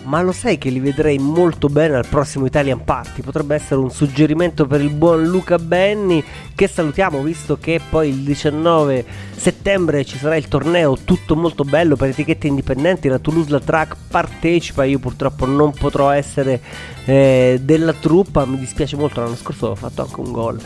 ma lo sai che li vedrei molto bene al prossimo Italian Party? Potrebbe essere un suggerimento per il buon Luca Benni, che salutiamo, visto che poi il 19 settembre ci sarà il torneo tutto molto bello per etichette indipendenti. La Toulouse-Lautrec partecipa, io purtroppo non potrò essere della truppa, mi dispiace molto, l'anno scorso ho fatto anche un gol,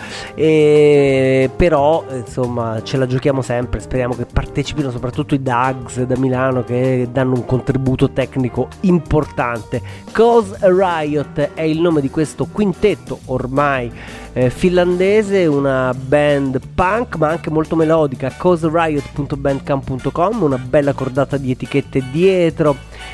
però insomma ce la giochiamo sempre, speriamo che partecipino soprattutto i Dags da Milano, che danno un contributo tecnico importante. Cause a Riot è il nome di questo quintetto ormai finlandese, una band punk ma anche molto melodica. causeriot.bandcamp.com, una bella cordata di etichette dietro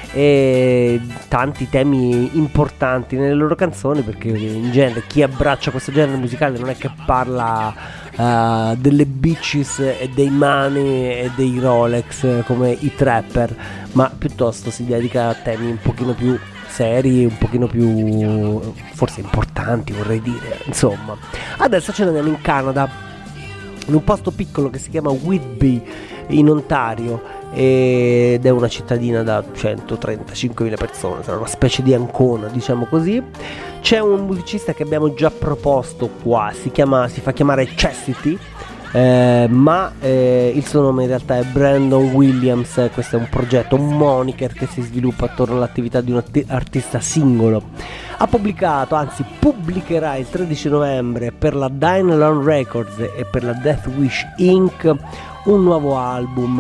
e tanti temi importanti nelle loro canzoni, perché in genere chi abbraccia questo genere musicale non è che parla delle bitches e dei money e dei Rolex come i trapper, ma piuttosto si dedica a temi un pochino più seri, un pochino più forse importanti, vorrei dire. Insomma, adesso ce ne andiamo in Canada, in un posto piccolo che si chiama Whitby in Ontario, ed è una cittadina da 135.000 persone, sarà una specie di Ancona, diciamo così. C'è un musicista che abbiamo già proposto qua, si fa chiamare Chastity, ma il suo nome in realtà è Brandon Williams. Questo è un progetto, un moniker che si sviluppa attorno all'attività di un artista singolo. Ha pubblicato, anzi pubblicherà il 13 novembre per la Dynalon Records e per la Death Wish Inc. un nuovo album,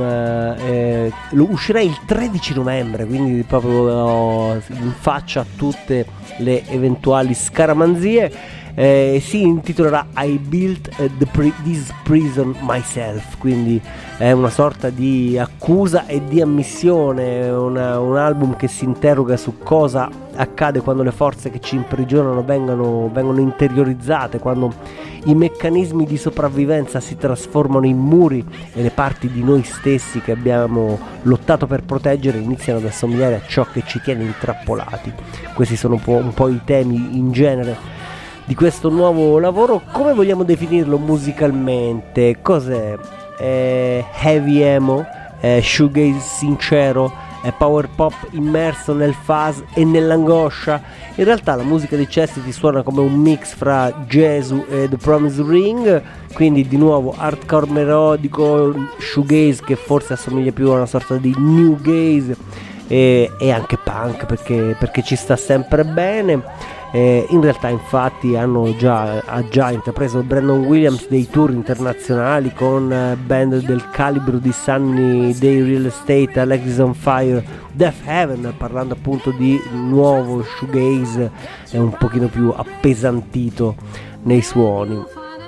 lo uscirà il 13 novembre, quindi proprio in faccia a tutte le eventuali scaramanzie. Si intitolerà I Built This Prison Myself, quindi è una sorta di accusa e di ammissione, un album che si interroga su cosa accade quando le forze che ci imprigionano vengono interiorizzate, quando i meccanismi di sopravvivenza si trasformano in muri e le parti di noi stessi che abbiamo lottato per proteggere iniziano ad assomigliare a ciò che ci tiene intrappolati. Questi sono un po' i temi in genere di questo nuovo lavoro. Come vogliamo definirlo musicalmente? Cos'è? Heavy emo, shoegaze sincero, power pop immerso nel fuzz e nell'angoscia. In realtà la musica di Chastity suona come un mix fra Gesù e The Promised Ring, quindi di nuovo hardcore melodico, shoegaze che forse assomiglia più a una sorta di new gaze, e anche punk perché ci sta sempre bene. In realtà infatti ha già intrapreso Brandon Williams dei tour internazionali con band del calibro di Sunny Day Real Estate, Alexis on Fire, Death Heaven, parlando appunto di nuovo shoegaze un pochino più appesantito nei suoni.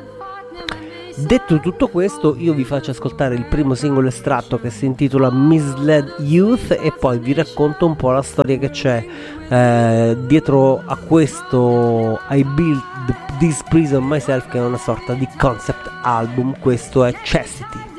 Detto tutto questo, io vi faccio ascoltare il primo singolo estratto che si intitola Misled Youth e poi vi racconto un po' la storia che c'è dietro a questo I Built This Prison Myself, che è una sorta di concept album. Questo è Chastity.